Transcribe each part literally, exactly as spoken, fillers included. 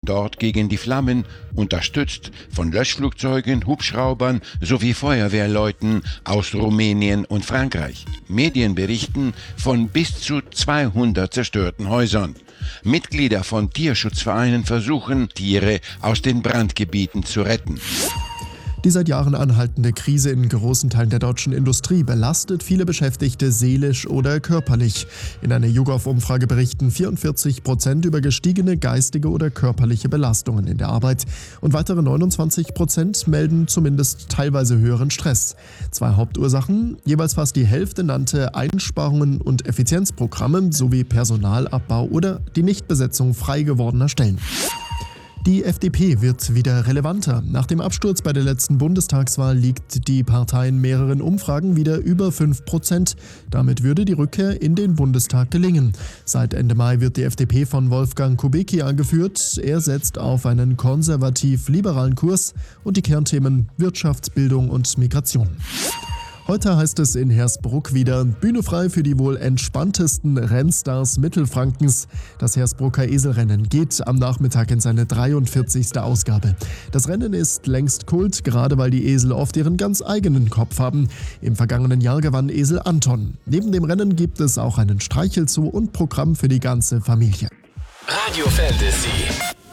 dort gegen die Flammen, unterstützt von Löschflugzeugen, Hubschraubern sowie Feuerwehrleuten aus Rumänien und Frankreich. Medien berichten von bis zu zweihundert zerstörten Häusern. Mitglieder von Tierschutzvereinen versuchen, Tiere aus den Brandgebieten zu retten. Die seit Jahren anhaltende Krise in großen Teilen der deutschen Industrie belastet viele Beschäftigte seelisch oder körperlich. In einer YouGov-Umfrage berichten vierundvierzig Prozent über gestiegene geistige oder körperliche Belastungen in der Arbeit und weitere neunundzwanzig Prozent melden zumindest teilweise höheren Stress. Zwei Hauptursachen, jeweils fast die Hälfte nannte Einsparungen und Effizienzprogramme sowie Personalabbau oder die Nichtbesetzung frei gewordener Stellen. Die F D P wird wieder relevanter. Nach dem Absturz bei der letzten Bundestagswahl liegt die Partei in mehreren Umfragen wieder über fünf Prozent. Damit würde die Rückkehr in den Bundestag gelingen. Seit Ende Mai wird die F D P von Wolfgang Kubicki angeführt. Er setzt auf einen konservativ-liberalen Kurs und die Kernthemen Wirtschaftsbildung und Migration. Heute heißt es in Hersbruck wieder Bühne frei für die wohl entspanntesten Rennstars Mittelfrankens. Das Hersbrucker Eselrennen geht am Nachmittag in seine dreiundvierzigste Ausgabe. Das Rennen ist längst Kult, gerade weil die Esel oft ihren ganz eigenen Kopf haben. Im vergangenen Jahr gewann Esel Anton. Neben dem Rennen gibt es auch einen Streichelzoo und Programm für die ganze Familie. Radio Fantasy.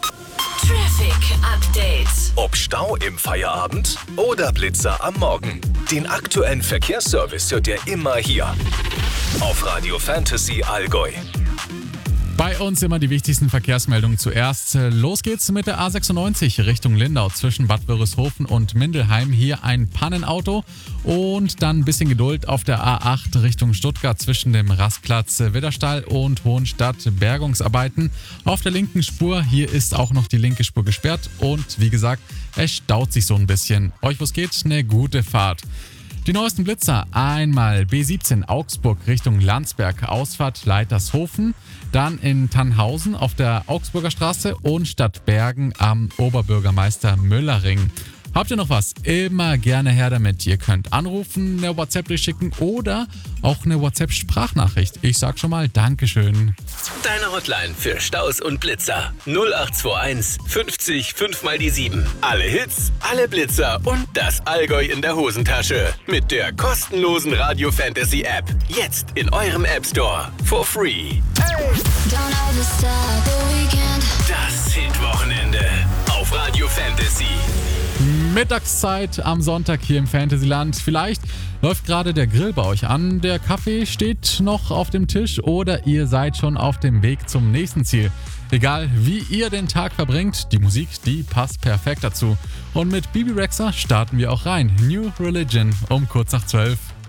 Traffic Update. Ob Stau im Feierabend oder Blitzer am Morgen. Den aktuellen Verkehrsservice hört ihr immer hier auf Radio Fantasy Allgäu. Bei uns immer die wichtigsten Verkehrsmeldungen zuerst. Los geht's mit der A sechsundneunzig Richtung Lindau zwischen Bad Wörishofen und Mindelheim. Hier ein Pannenauto und dann ein bisschen Geduld auf der A acht Richtung Stuttgart zwischen dem Rastplatz Widderstall und Hohenstadt. Bergungsarbeiten auf der linken Spur. Hier ist auch noch die linke Spur gesperrt und wie gesagt, es staut sich so ein bisschen. Euch, wo's geht, eine gute Fahrt. Die neuesten Blitzer, einmal B siebzehn Augsburg Richtung Landsberg, Ausfahrt Leitershofen, dann in Tannhausen auf der Augsburger Straße und Stadtbergen am Oberbürgermeister Müllerring. Habt ihr noch was? Immer gerne her damit. Ihr könnt anrufen, eine WhatsApp durchschicken oder auch eine WhatsApp-Sprachnachricht. Ich sag schon mal Dankeschön. Deine Hotline für Staus und Blitzer. null acht zwei eins fünfzig fünf mal die sieben. Alle Hits, alle Blitzer und das Allgäu in der Hosentasche. Mit der kostenlosen Radio Fantasy App. Jetzt in eurem App Store. For free. Das Hit-Wochenende auf Radio Fantasy. Mittagszeit am Sonntag hier im Fantasyland. Vielleicht läuft gerade der Grill bei euch an, der Kaffee steht noch auf dem Tisch oder ihr seid schon auf dem Weg zum nächsten Ziel. Egal wie ihr den Tag verbringt, die Musik, die passt perfekt dazu. Und mit Bibi Rexha starten wir auch rein. New Religion um kurz nach zwölf.